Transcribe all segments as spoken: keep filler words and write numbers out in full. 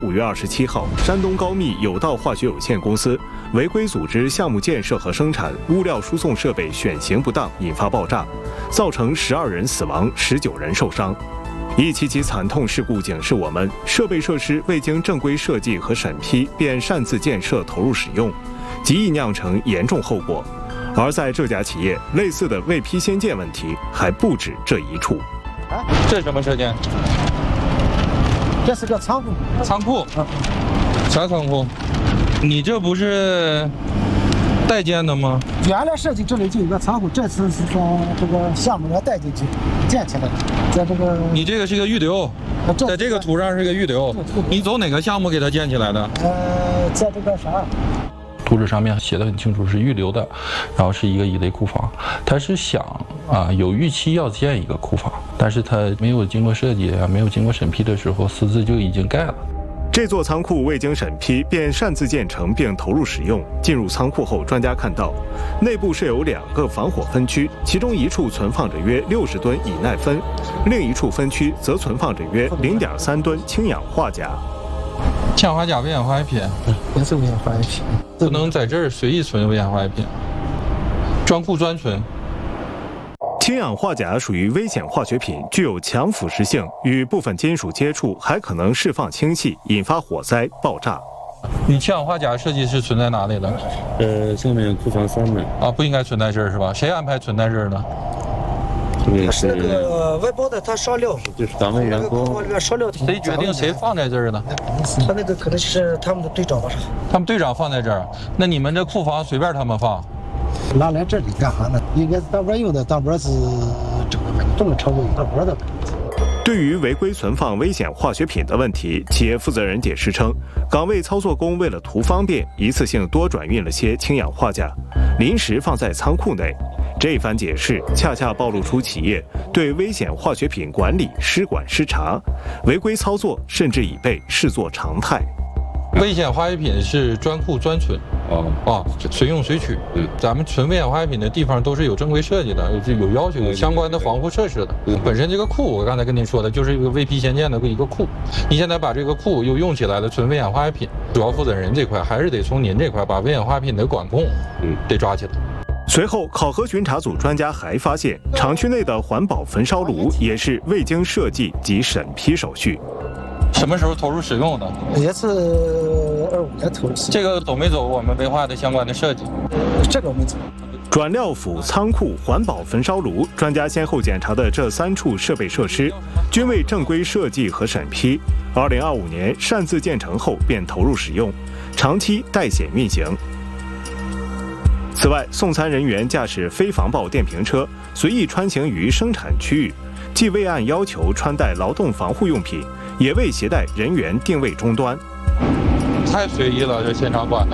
五月二十七号，山东高密有道化学有限公司违规组织项目建设和生产物料输送设备选型不当，引发爆炸，造成十二人死亡、十九人受伤。一起起惨痛事故警示我们，设备设施未经正规设计和审批便擅自建设投入使用，极易酿成严重后果。而在这家企业，类似的未批先建问题还不止这一处。 啊，这是什么车间？ 这是个仓库。 仓库？啊，啥仓库？你这不是代建的吗？ 原来设计这里就有个仓库，这次是从这个项目员带进去建起来的。在这个， 你这个是个预留，啊、在这个图上是个预留。你走哪个项目给它建起来的？ 呃，在这个啥？ 图纸上面写的很清楚，是预留的，然后是一个乙类库房。他是想啊，有预期要建一个库房，但是他没有经过设计啊，没有经过审批的时候，私自就已经盖了。 这座仓库未经审批便擅自建成并投入使用。进入仓库后，专家看到，内部设有两个防火分区，其中一处存放着约六十吨乙铟酚，另一处分区则存放着约零点三吨氢氧化钾。 氢氧化钾危险化学品， 也是危险化学品， 不能在这儿随意存危险化学品，专库专存。 氢氧化钾属于危险化学品，具有强腐蚀性，与部分金属接触还可能释放氢气，引发火灾、爆炸。 你氢氧化钾设计是存在哪里的？ 呃，上面库房三门。 啊，不应该存在这儿是吧？谁安排存在这儿呢？ 他是那个外包的，他烧料， 就是单位员工。 里面烧料桶。 谁决定谁放在这儿呢？ 他那个可能是他们的队长吧。 他们队长放在这儿，那你们这库房随便他们放？ 拿来这里干啥呢？应该是当班用的，当班是这个这么超过当班的。 对于违规存放危险化学品的问题，企业负责人解释称，岗位操作工为了图方便，一次性多转运了些氢氧化钾，临时放在仓库内。这番解释恰恰暴露出企业对危险化学品管理失管失察，违规操作甚至已被视作常态。 危险化学品是专库专存， 哦啊，随用随取。嗯，咱们存危险化学品的地方都是有正规设计的，有有要求，有相关的防护设施的。嗯，本身这个库，我刚才跟您说的，就是一个未批先建的一个库。你现在把这个库又用起来了，存危险化学品，主要负责人这块还是得从您这块把危险化学品的管控，嗯，得抓起来。 随后，考核巡查组专家还发现，厂区内的环保焚烧炉也是未经设计及审批手续。 什么时候投入使用的？ 也是二五年投入。 这个走没走我们规划的相关的设计？ 这个没走。 转料府、仓库、环保焚烧炉，专家先后检查的这三处设备设施，均未正规设计和审批。二零二五年擅自建成后便投入使用，长期待险运行。此外，送餐人员驾驶非防爆电瓶车，随意穿行于生产区域，既未按要求穿戴劳动防护用品，也未携带人员定位终端。 太随意了，这现场管的。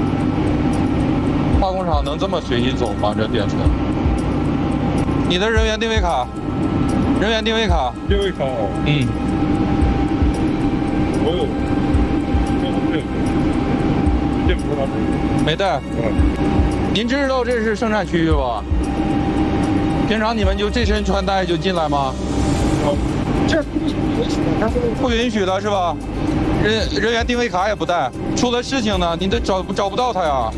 化工厂能这么随意走吗？这电车？你的人员定位卡，人员定位卡， 定位卡， 嗯， 我有，我有，这不是没带。嗯。您知道这是生产区域吧？平常你们就这身穿戴就进来吗？ 这不允许的是吧？人人员定位卡也不带，出了事情呢，你得找找不到他呀。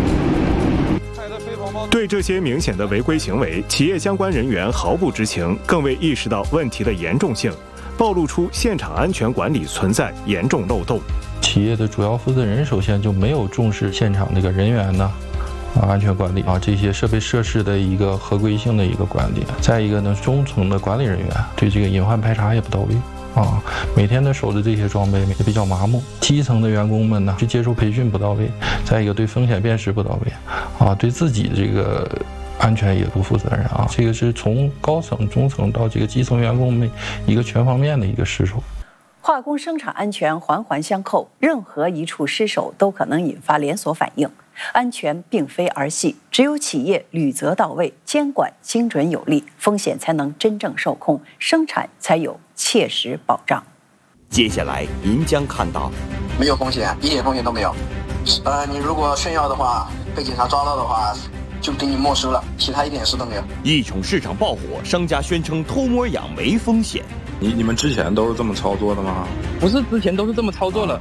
对这些明显的违规行为，企业相关人员毫不知情，更未意识到问题的严重性，暴露出现场安全管理存在严重漏洞。 企业的主要负责人首先就没有重视现场这个人员呢。啊，安全管理啊，这些设备设施的一个合规性的一个管理。再一个呢，中层的管理人员对这个隐患排查也不到位啊，每天的守着这些装备也比较麻木。基层的员工们呢，去接受培训不到位。再一个，对风险辨识不到位啊，对自己这个安全也不负责任啊。这个是从高层、中层到这个基层员工们一个全方面的一个失守。 化工生产安全环环相扣，任何一处失手都可能引发连锁反应。安全并非儿戏，只有企业履责到位，监管精准有力，风险才能真正受控，生产才有切实保障。 接下来您将看到， 没有风险，一点风险都没有。呃，你如果炫耀的话，被警察抓到的话，就给你没收了，其他一点事都没有。 一宠市场爆火，商家宣称偷摸养没风险。 你你们之前都是这么操作的吗？ 不是之前都是这么操作的，